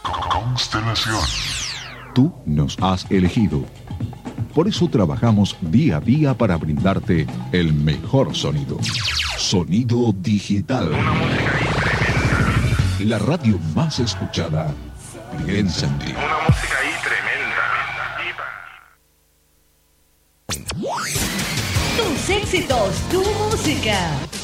Constelación. Tú nos has elegido. Por eso trabajamos día a día para brindarte el mejor sonido. Sonido digital. Una música ahí tremenda. La radio más escuchada. Piensa en ti. Una música ahí tremenda. Tus éxitos, tu música.